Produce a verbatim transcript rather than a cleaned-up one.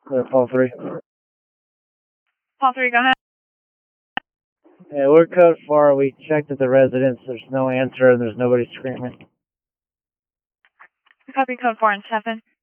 Clear Paul three. Paul three, go ahead. Yeah, we're code four. We checked at the residence. There's no answer and there's nobody screaming. Copy code four and seven.